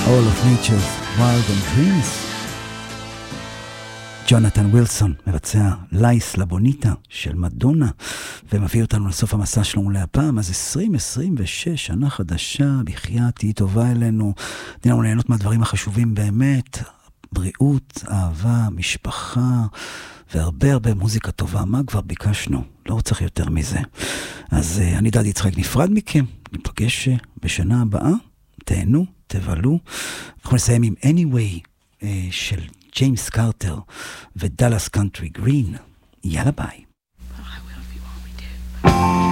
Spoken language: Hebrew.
All of Nature's Wild and Dreams. ג'ונתן ווילסון מבצע לייס לבוניטה של מדונה, ומביא אותנו לסוף המסע שלנו להפעם. אז 2026, שנה חדשה, בחייאת, תהי טובה אלינו, תני לנו ליהנות מהדברים החשובים באמת, בריאות, אהבה, משפחה, והרבה הרבה מוזיקה טובה. מה כבר ביקשנו? לא צריך יותר מזה. אז אני דדי יצחק נפרד מכם, ניפגש בשנה הבאה, תהנו, תבלו. אנחנו נסיים עם Anyway של ג'יימס קארטר ודלס קאנטרי גרין. יאללה ביי.